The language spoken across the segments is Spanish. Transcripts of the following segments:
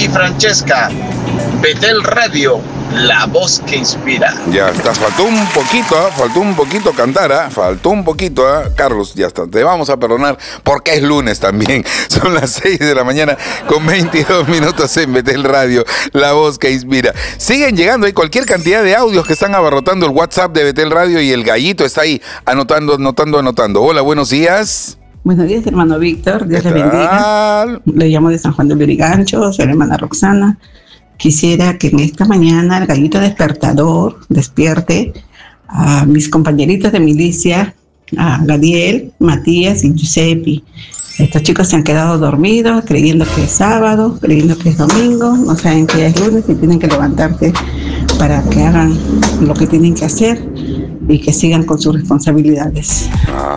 y Francesca. Betel Radio, la voz que inspira. Ya está, faltó un poquito cantar, faltó un poquito, Carlos, ya está, te vamos a perdonar porque es lunes también. Son las 6 de la mañana con 22 minutos en Betel Radio, la voz que inspira. Siguen llegando, hay cualquier cantidad de audios que están abarrotando el WhatsApp de Betel Radio y el gallito está ahí anotando. Hola, buenos días. Buenos días, hermano Víctor, Dios le bendiga. Le llamo de San Juan del Lurigancho, soy la hermana Roxana. Quisiera que en esta mañana el gallito despertador despierte a mis compañeritos de milicia, a Gadiel, Matías y Giuseppe. Estos chicos se han quedado dormidos, creyendo que es sábado, creyendo que es domingo, no saben que es lunes y tienen que levantarse para que hagan lo que tienen que hacer y que sigan con sus responsabilidades.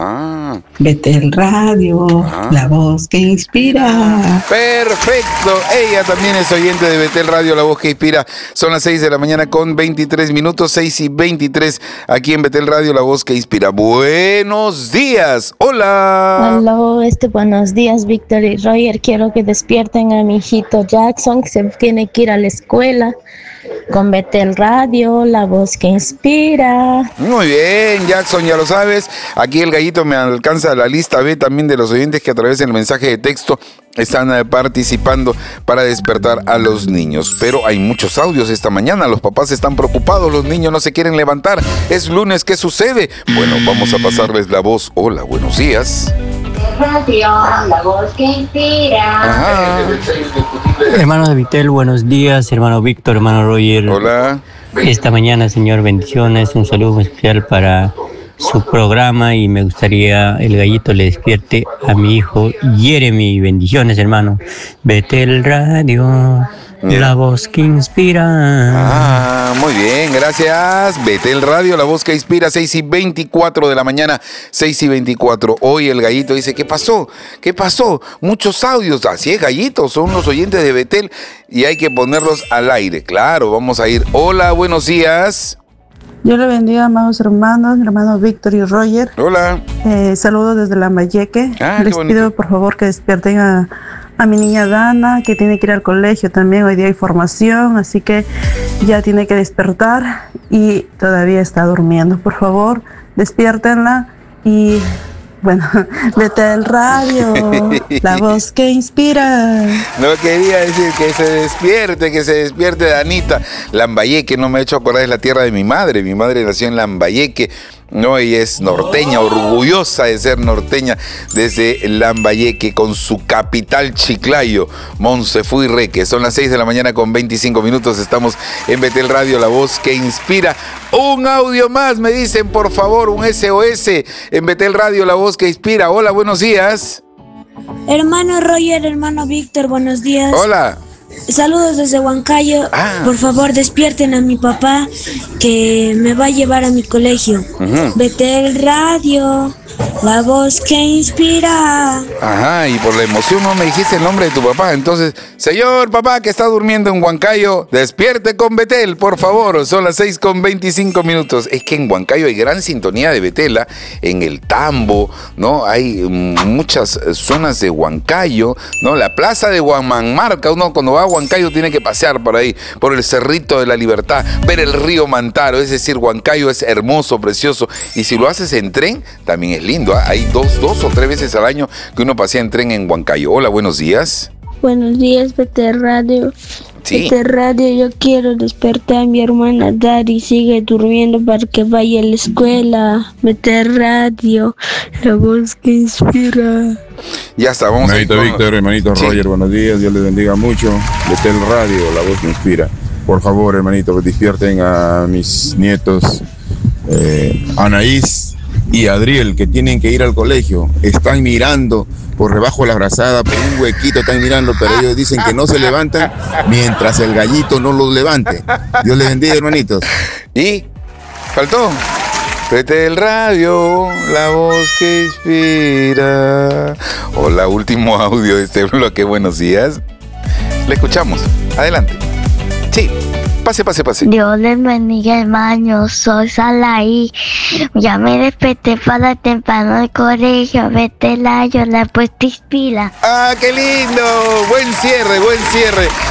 Betel Radio, la voz que inspira. Perfecto, ella también es oyente de Betel Radio, la voz que inspira. Son las 6 de la mañana con 23 minutos, 6:23 aquí en Betel Radio, la voz que inspira. Buenos días, hola. Hola, buenos días, Víctor y Roger. Quiero que despierten a mi hijito Jackson, que se tiene que ir a la escuela. Con Betel Radio, la voz que inspira. Muy bien, Jackson, ya lo sabes. Aquí el gallito me alcanza la lista B también de los oyentes que a través del mensaje de texto están participando para despertar a los niños. Pero hay muchos audios esta mañana, los papás están preocupados, los niños no se quieren levantar. Es lunes, ¿qué sucede? Bueno, vamos a pasarles la voz. Hola, buenos días. Radio, la voz que inspira. Hermanos de Vitel, buenos días. Hermano Víctor, hermano Roger. Hola. Esta mañana, Señor, bendiciones. Un saludo especial para su programa y me gustaría el gallito le despierte a mi hijo Jeremy. Bendiciones, hermano. Betel Radio, la voz que inspira. Muy bien, gracias. Betel Radio, la voz que inspira, 6:24 de la mañana, 6:24. Hoy el gallito dice, ¿qué pasó? Muchos audios. Así es, gallito, son los oyentes de Betel y hay que ponerlos al aire. Claro, vamos a ir. Hola, buenos días. Dios le bendiga, amados hermanos Víctor y Roger. Hola. Saludos desde Lambayeque. Les pido por favor que despierten a mi niña Dana, que tiene que ir al colegio también. Hoy día hay formación, así que ya tiene que despertar y todavía está durmiendo. Por favor, despiértenla y bueno, Betel Radio, la voz que inspira. No quería decir que se despierte Danita. Lambayeque, no me he hecho acordar, es la tierra de mi madre. Mi madre nació en Lambayeque. No, ella es norteña, orgullosa de ser norteña desde Lambayeque con su capital Chiclayo, Monsefuirreque. Son las 6 de la mañana con 25 minutos. Estamos en Betel Radio, la voz que inspira. Un audio más, me dicen, por favor, un SOS en Betel Radio, la voz que inspira. Hola, buenos días. Hermano Roger, hermano Víctor, buenos días. Hola. Saludos desde Huancayo. Por favor, despierten a mi papá que me va a llevar a mi colegio. Betel Radio, la voz que inspira. Y por la emoción no me dijiste el nombre de tu papá. Entonces, señor papá que está durmiendo en Huancayo, despierte con Betel, por favor. Son las 6:25 minutos. Es que en Huancayo hay gran sintonía de Betela, en el Tambo, ¿no? Hay muchas zonas de Huancayo, ¿no? La plaza de Huamanmarca, uno cuando va a Huancayo tiene que pasear por ahí, por el Cerrito de la Libertad, ver el río Mantaro. Es decir, Huancayo es hermoso, precioso. Y si lo haces en tren, también es lindo. Hay dos o tres veces al año que uno pasea en tren en Huancayo. Hola, buenos días. Buenos días, Betel Radio. Sí. Betel Radio, yo quiero despertar a mi hermana Dari, sigue durmiendo para que vaya a la escuela. Betel Radio, la voz que inspira. Ya está, vamos hermanito a ir. Víctor, hermanito Roger, buenos días, Dios les bendiga mucho. Betel Radio, la voz que inspira. Por favor, hermanito, que despierten a mis nietos Anaís y Adriel, que tienen que ir al colegio. Están mirando por debajo de la brazada, por un huequito están mirando, pero ellos dicen que no se levantan mientras el gallito no los levante. Dios les bendiga, hermanitos. ¿Y? ¿Faltó? Betel Radio, la voz que inspira. Hola, último audio de este bloque, buenos días. Le escuchamos, adelante. Sí. Pase. Dios les bendiga, hermano. Soy Salaí. Ya me desperté para temprano al colegio. Betel Radio, la puesta inspira. ¡Ah, qué lindo! Buen cierre.